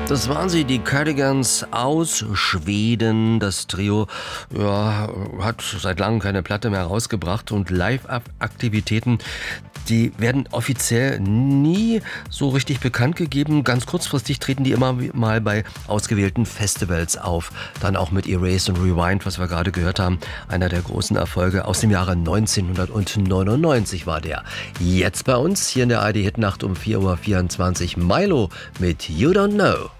Das waren sie, die Cardigans aus Schweden. Das Trio hat seit langem keine Platte mehr rausgebracht und Live-Aktivitäten, die werden offiziell nie so richtig bekannt gegeben. Ganz kurzfristig treten die immer mal bei ausgewählten Festivals auf. Dann auch mit Erase und Rewind, was wir gerade gehört haben. Einer der großen Erfolge aus dem Jahre 1999 war der. Jetzt bei uns hier in der ARD Hitnacht um 4.24 Uhr Milo mit You Don't Know.